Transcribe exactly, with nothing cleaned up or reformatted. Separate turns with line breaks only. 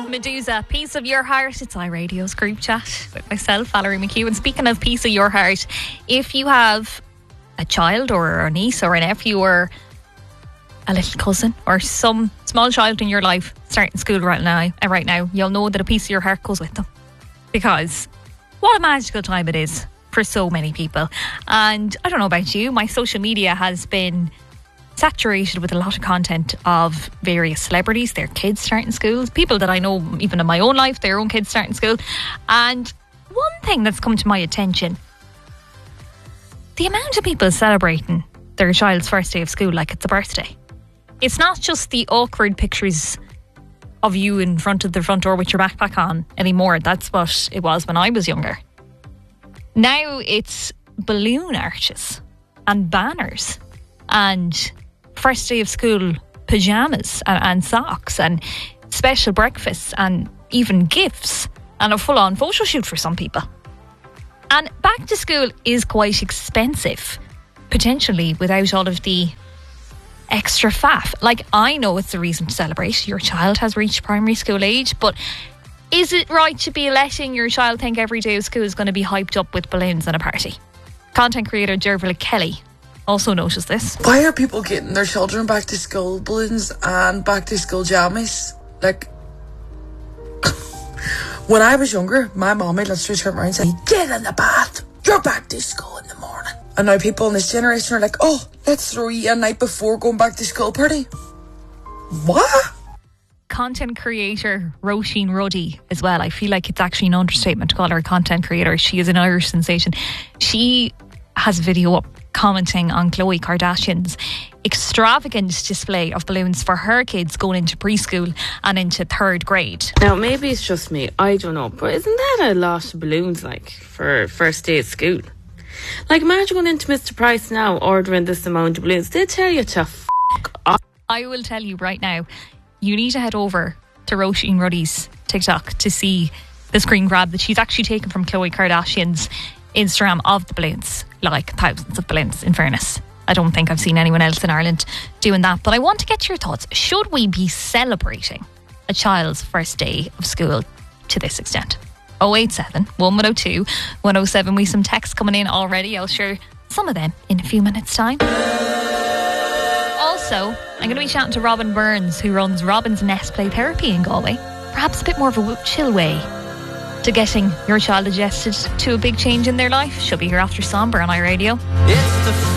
Medusa, Piece of Your Heart. It's iRadio's group chat with myself, Valerie McHugh. And speaking of Piece of Your Heart, if you have a child or a niece or a nephew or a little cousin or some small child in your life starting school right now, uh, right now, you'll know that a piece of your heart goes with them. Because what a magical time it is for so many people. And I don't know about you, my social media has been saturated with a lot of content of various celebrities, their kids starting school, people that I know even in my own life, their own kids starting school. And one thing that's come to my attention, the amount of people celebrating their child's first day of school like it's a birthday. It's not just the awkward pictures of you in front of the front door with your backpack on anymore. That's what it was when I was younger. Now it's balloon arches and banners and first day of school pyjamas and, and socks and special breakfasts and even gifts and a full-on photo shoot for some people. And back to school is quite expensive, potentially without all of the extra faff. Like, I know it's a reason to celebrate. Your child has reached primary school age, but is it right to be letting your child think every day of school is going to be hyped up with balloons and a party? Content creator Dervla Kelly also noticed this.
Why are people getting their children back to school balloons and back to school jammies? Like, when I was younger, my mommy literally turned around and said, "Get in the bath, you're back to school in the morning." And now people in this generation are like, "Oh, let's throw you a night before going back to school party." What?
Content creator Roisin Ruddy as well. I feel like it's actually an understatement to call her a content creator. She is an Irish sensation. She has a video up commenting on Khloe Kardashian's extravagant display of balloons for her kids going into preschool and into third grade.
Now, maybe it's just me, I don't know, but isn't that a lot of balloons, like, for first day of school? Like, imagine going into Mister Price now ordering this amount of balloons. They tell you to f*** off.
I will tell you right now, you need to head over to Roisin Ruddy's TikTok to see the screen grab that she's actually taken from Khloe Kardashian's Instagram of the balloons. Like, thousands of balloons, in fairness. I don't think I've seen anyone else in Ireland doing that. But I want to get your thoughts. Should we be celebrating a child's first day of school to this extent? oh eight seven, one oh two, one oh seven. We have some texts coming in already. I'll share some of them in a few minutes' time. Also, I'm going to be chatting to Robin Burns, who runs Robin's Nest Play Therapy in Galway. Perhaps a bit more of a chill way to getting your child adjusted to a big change in their life. She'll be here after Somber on iRadio.
It's the